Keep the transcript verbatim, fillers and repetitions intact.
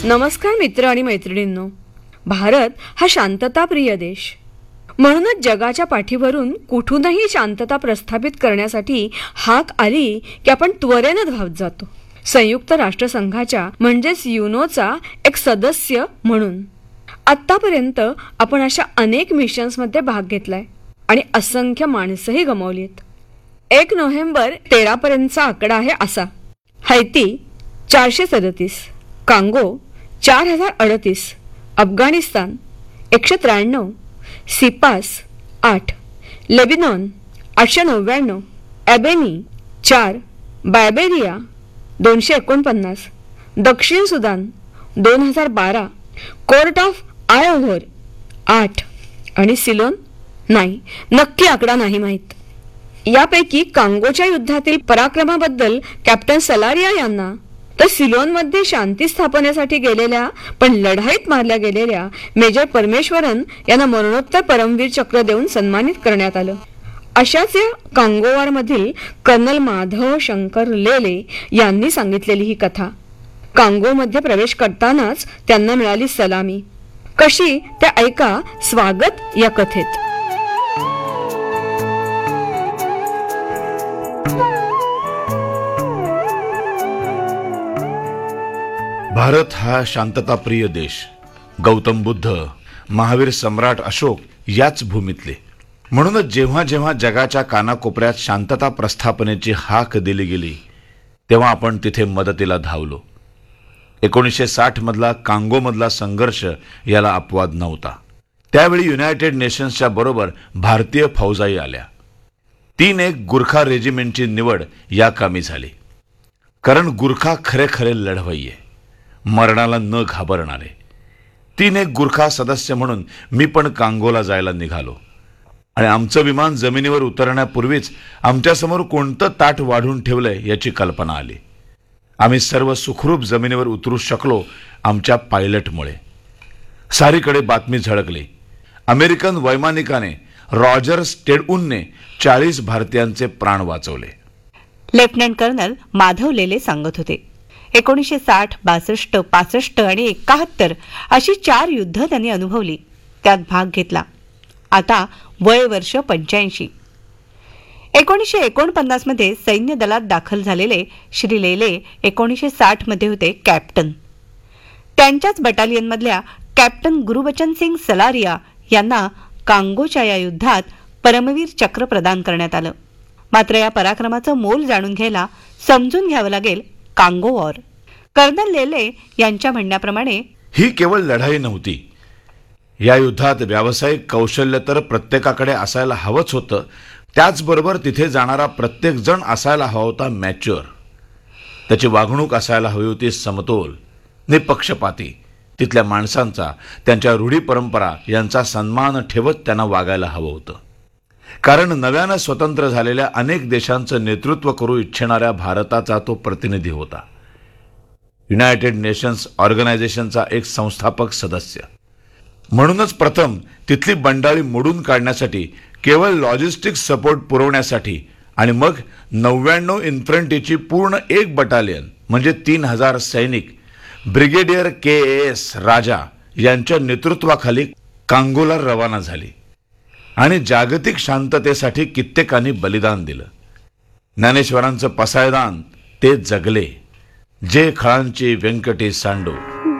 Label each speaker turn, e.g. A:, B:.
A: नमस्कार मित्र आणि मैत्रिणींनो. भारत हा शांतताप्रिय देश. म्हणूनच जगाच्या पाठीवरून कुठूनही शांतता प्रस्थापित करण्यासाठी हाक आली की आपण त्वरेने धावत जातो. संयुक्त राष्ट्रसंघाच्या म्हणजेच युनोचा एक सदस्य म्हणून आतापर्यंत आपण अशा अनेक मिशन्समध्ये भाग घेतलाय आणि असंख्य माणसंही गमावलीत. एक नोव्हेंबर तेरा पर्यंतचा आकडा आहे असा: हैती चारशे सदतीस, कांगो चार हजार अडतीस, अफगाणिस्तान एकशे त्र्याण्णव, सिपास आठ, लेबनॉन आठशे नव्याण्णव, एबेनी चार, बायबेरिया दोनशे एकोणपन्नास, दक्षिण सुदान दोन हजार बारा, कोर्ट ऑफ आयओव्हर आठ आणि सिलोन नाही, नक्की आकडा नाही माहीत. यापैकी कांगोच्या युद्धातील पराक्रमाबद्दल कॅप्टन सलारिया यांना तर सिलोनमध्ये शांती स्थापनेसाठी गेलेल्या पण लढाईत मारल्या गेलेल्या मेजर परमेश्वरन यांना मरणोत्तर परमवीर चक्र देऊन सन्मानित करण्यात आलं. अशाच या कांगोवारमधील कर्नल माधव शंकर लेले यांनी सांगितलेली ही कथा. कांगोमध्ये प्रवेश करतानाच त्यांना मिळाली सलामी. कशी ते ऐका स्वागत या कथेत.
B: भारत हा शांतताप्रिय देश. गौतम बुद्ध, महावीर सम्राट अशोक याच भूमीतले. म्हणूनच जेव्हा जेव्हा जगाच्या कानाकोपऱ्यात शांतता प्रस्थापनेची हाक दिली गेली तेव्हा आपण तिथे मदतीला धावलो. एकोणीसशे साठ मधला कांगोमधला संघर्ष याला अपवाद नव्हता. त्यावेळी युनायटेड नेशन्सच्या बरोबर भारतीय फौजाही आल्या. तीन एक गुरखा रेजिमेंटची निवड या कामी झाली. कारण गुरखा खरे खरे लढवय्ये, मरणाला न घाबरणारे. तीन एक गुरखा सदस्य म्हणून मी पण कांगोला जायला निघालो आणि आमचं विमान जमिनीवर उतरण्यापूर्वीच आमच्यासमोर कोणतं ताट वाढून ठेवलंय याची कल्पना आली. आम्ही सर्व सुखरूप जमिनीवर उतरू शकलो आमच्या पायलटमुळे. सारीकडे बातमी झळकली. अमेरिकन वैमानिकाने रॉजर स्टेडउनने चाळीस भारतीयांचे प्राण वाचवले.
C: लेफ्टनंट कर्नल माधव लेले सांगत होते. एकोणीसशे साठ, बासष्ट, पासष्ट आणि एकाहत्तर अशी चार युद्ध त्यांनी अनुभवली, त्यात भाग घेतला. आता वय वर्ष पंच्याऐंशी. एकोणीसशे एकोणपन्नास मध्ये सैन्य दलात दाखल झालेले श्री लेले एकोणीसशे साठ मध्ये होते कॅप्टन. त्यांच्याच बटालियनमधल्या कॅप्टन गुरुबचन सिंग सलारिया यांना कांगोच्या या युद्धात परमवीर चक्र प्रदान करण्यात आलं. मात्र या पराक्रमाचं मोल जाणून घ्यायला समजून घ्यावं लागेल कांगो वॉर. कर्नल लेले यांच्या म्हणण्याप्रमाणे
B: ही केवळ लढाई नव्हती. या युद्धात व्यावसायिक कौशल्य तर प्रत्येकाकडे असायला हवंच होतं. त्याचबरोबर तिथे जाणारा प्रत्येक जण असायला हवा होता मॅच्युअर. त्याची वागणूक असायला हवी होती समतोल, निपक्षपाती. तिथल्या माणसांचा, त्यांच्या रूढी परंपरा यांचा सन्मान ठेवत त्यांना वागायला हवं होतं. कारण नव्यानं स्वतंत्र झालेल्या अनेक देशांचं नेतृत्व करू इच्छिणाऱ्या भारताचा तो प्रतिनिधी होता. युनायटेड नेशन्स ऑर्गनायझेशनचा एक संस्थापक सदस्य. म्हणूनच प्रथम तिथली बंडाळी मोडून काढण्यासाठी, केवळ लॉजिस्टिक सपोर्ट पुरवण्यासाठी आणि मग नव्याण्णव इन्फंट्रीची पूर्ण एक बटालियन म्हणजे तीन हजार सैनिक ब्रिगेडियर के एस राजा यांच्या नेतृत्वाखाली कांगोला रवाना झाली आणि जागतिक शांततेसाठी कित्येकांनी बलिदान दिलं. ज्ञानेश्वरांचं पसायदान ते जगले. जे खळांची व्यंकटी सांडो.